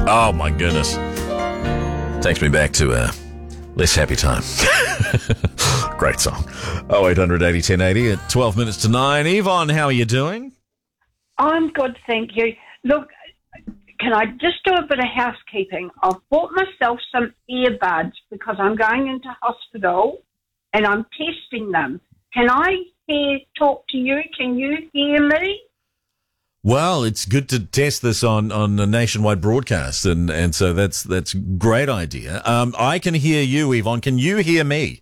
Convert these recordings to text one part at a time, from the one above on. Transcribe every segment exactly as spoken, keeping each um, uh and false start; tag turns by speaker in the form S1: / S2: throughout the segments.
S1: Oh, my goodness. Takes me back to a less happy time. Great song. oh eight hundred eighty ten eighty at twelve minutes to nine. Yvonne, how are you doing?
S2: I'm good, thank you. Look, can I just do a bit of housekeeping? I've bought myself some earbuds because I'm going into hospital and I'm testing them. Can I hear, talk to you? Can you hear me?
S1: Well, it's good to test this on, on a nationwide broadcast, and, and so that's that's a great idea. Um, I can hear you, Yvonne. Can you hear me?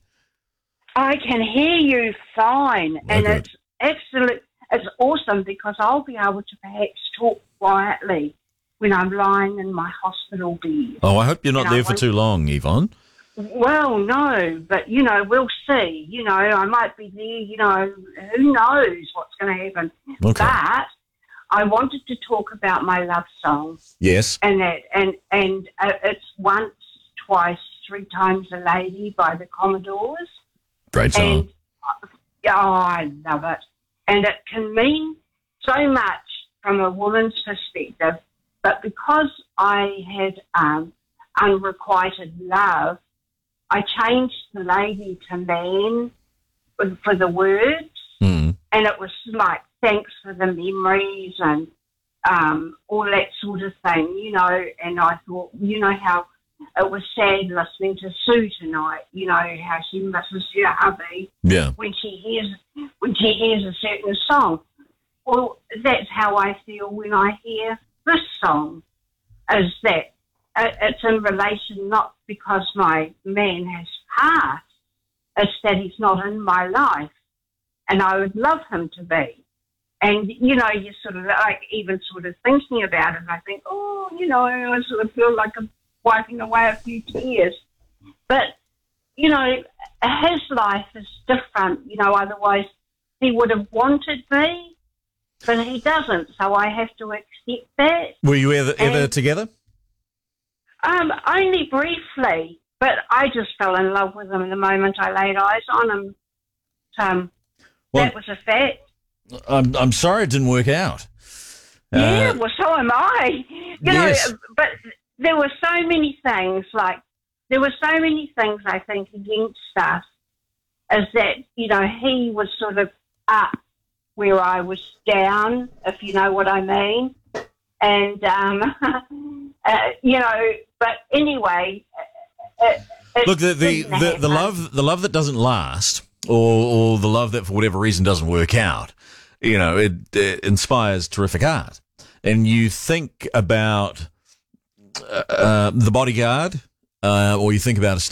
S2: I can hear you fine,
S1: Oh,
S2: and
S1: good.
S2: it's excellent. It's awesome because I'll be able to perhaps talk quietly when I'm lying in my hospital bed.
S1: Oh, I hope you're not
S2: And I
S1: there for
S2: won't-
S1: too long, Yvonne.
S2: Well, no, but, you know, we'll see. You know, I might be there, you know, who knows what's going to happen.
S1: Okay.
S2: But I wanted to talk about my love song,
S1: Yes.
S2: and that, and and uh, it's Once, Twice, Three Times a Lady by the Commodores.
S1: Great song.
S2: And uh, oh, I love it. And it can mean so much from a woman's perspective, but because I had um, unrequited love, I changed the lady to man for, for the words,
S1: Mm.
S2: and it was like, thanks for the memories and um, all that sort of thing, you know. And I thought, you know, how it was sad listening to Sue tonight, you know, how she misses her hubby
S1: Yeah.
S2: when she hears when she hears a certain song. Well, that's how I feel when I hear this song, is that uh, it's in relation not because my man has passed, it's that he's not in my life, and I would love him to be. And, you know, you sort of like even sort of thinking about it, I think, oh, you know, I sort of feel like I'm wiping away a few tears. But, you know, his life is different, you know, otherwise he would have wanted me, but he doesn't, so I have to accept that.
S1: Were you ever, ever
S2: And-
S1: together?
S2: Um, only briefly, but I just fell in love with him the moment I laid eyes on him. Um,
S1: Well-
S2: that was a fact.
S1: I'm I'm sorry it didn't work out.
S2: Yeah,
S1: Uh,
S2: well, so am I. You
S1: yes.
S2: know, but there were so many things, like, there were so many things, I think, against us, is that, you know, he was sort of up where I was down, if you know what I mean. And, um, uh, you know, but anyway, it, it
S1: Look, the the,
S2: didn't
S1: the, the
S2: happen.
S1: love the love that doesn't last, or or the love that for whatever reason doesn't work out, you know, it, it inspires terrific art. And you think about uh, uh, The Bodyguard, uh, or you think about